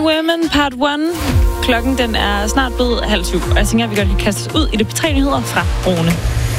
Women Part 1. Klokken den er snart blevet 6:30, og jeg tænker, at vi godt kan kaste os ud i det P3-nyheder fra Rune.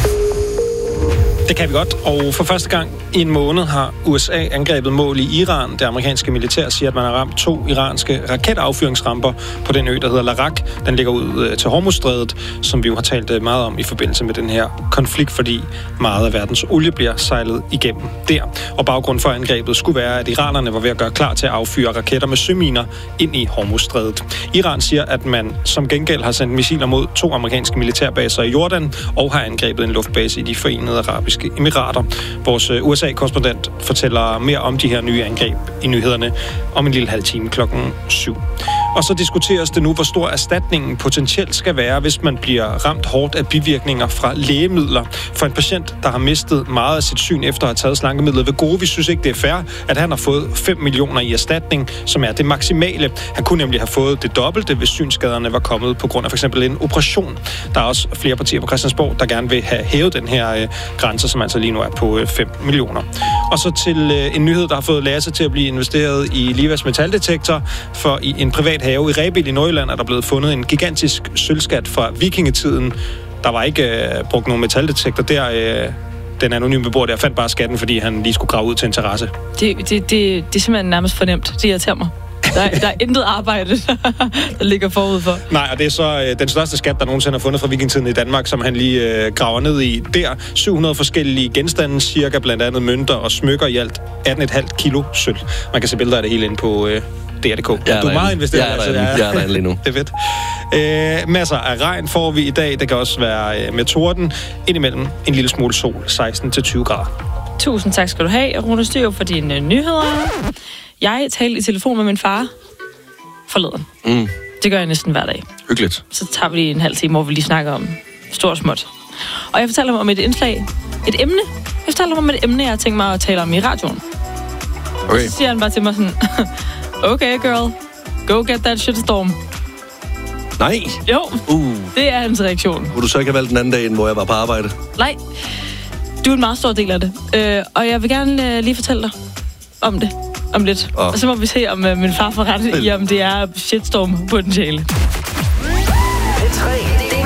Det kan vi godt, og for første gang i en måned har USA angrebet mål i Iran. Det amerikanske militær siger, at man har ramt 2 iranske raketaffyringsramper på den ø, der hedder Larak. Den ligger ud til Hormuzstrædet, som vi jo har talt meget om i forbindelse med den her konflikt, fordi meget af verdens olie bliver sejlet igennem der. Og baggrunden for angrebet skulle være, at iranerne var ved at gøre klar til at affyre raketter med søminer ind i Hormuzstrædet. Iran siger, at man som gengæld har sendt missiler mod 2 amerikanske militærbaser i Jordan og har angrebet en luftbase i de Forenede Arabiske Emirater. Vores USA-korrespondent fortæller mere om de her nye angreb i nyhederne om en lille halv time 7:00. Og så diskuteres det nu, hvor stor erstatningen potentielt skal være, hvis man bliver ramt hårdt af bivirkninger fra lægemidler. For en patient, der har mistet meget af sit syn efter at have taget slankemidlet Wegovy, synes ikke, det er fair, at han har fået 5 millioner i erstatning, som er det maksimale. Han kunne nemlig have fået det dobbelte, hvis synskaderne var kommet på grund af for eksempel en operation. Der er også flere partier på Christiansborg, der gerne vil have hævet den her grænse, som altså lige nu er på 5 millioner. Og så til en nyhed, der har fået Lasse til at blive investeret i Livas metaldetektor, for i en privat have i Rebild i Nordjylland er der blevet fundet en gigantisk sølvskat fra vikingetiden. Der var ikke brugt nogen metaldetektor der. Den anonyme beboer der fandt bare skatten, fordi han lige skulle grave ud til en terrasse. Det er simpelthen nærmest fornemt. Det irriterer mig. Der er intet arbejde, der ligger forud for. Nej, og det er så den største skat, der nogensinde har fundet fra vikingetiden i Danmark, som han lige graver ned i. Der 700 forskellige genstande, cirka blandt andet mønter og smykker, i alt 18,5 kilo sølv. Man kan se billeder af det hele inde på DR.dk. Du er meget investeret. Jeg er derinde lige nu. Det er fedt. Masser af regn får vi i dag. Det kan også være med torden. Indimellem en lille smule sol, 16-20 grader. Tusind tak skal du have, Rune Styr, for dine nyheder. Jeg talte i telefon med min far forleden. Det gør jeg næsten hver dag. Hyggeligt. Så tager vi lige en halv time, hvor vi lige snakker om stort og småt. Og jeg fortalte ham om et indslag, et emne. Jeg fortalte ham om et emne, jeg har tænkt mig at tale om i radioen. Okay. Så siger han bare til mig sådan, okay girl, go get that shitstorm. Nej. Jo, det er hans reaktion. Kunne du så ikke have valgt den anden dag, hvor jeg var på arbejde? Nej, du er en meget stor del af det. Og jeg vil gerne lige fortælle dig om det om lidt. Og så må vi se, om min far får ret i, om det er shitstorm potentiale.